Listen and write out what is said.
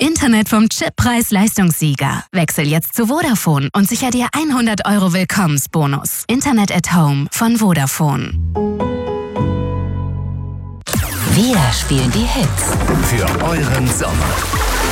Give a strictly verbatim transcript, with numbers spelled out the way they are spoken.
Internet vom Chip Preis-Leistungssieger. Wechsel jetzt zu Vodafone und sicher dir hundert Euro Willkommensbonus. Internet at Home von Vodafone. Wir spielen die Hits für euren Sommer.